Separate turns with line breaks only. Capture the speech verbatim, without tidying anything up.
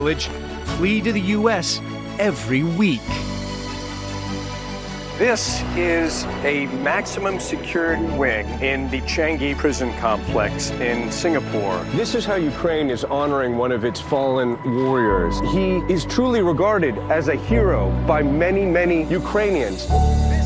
village flee to the U S every week.
This is a maximum secured wing in the Changi prison complex in Singapore.
This is how Ukraine is honoring one of its fallen warriors. He is truly regarded as a hero by many, many Ukrainians.